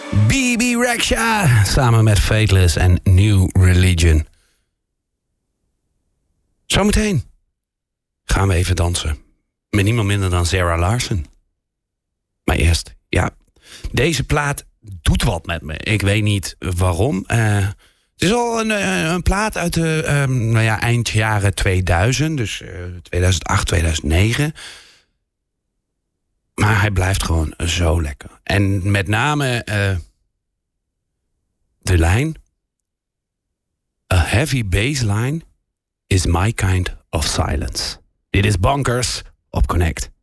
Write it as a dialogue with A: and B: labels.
A: BB Rexha samen met Fateless en New Religion. Zometeen gaan we even dansen. Met niemand minder dan Zara Larsson. Maar eerst, ja, deze plaat doet wat met me. Ik weet niet waarom. Het is al een plaat uit de eind jaren 2000. Dus 2008, 2009. Maar hij blijft gewoon zo lekker. En met name de lijn. A heavy bass line is my kind of silence. Dit is Bonkers op Connect.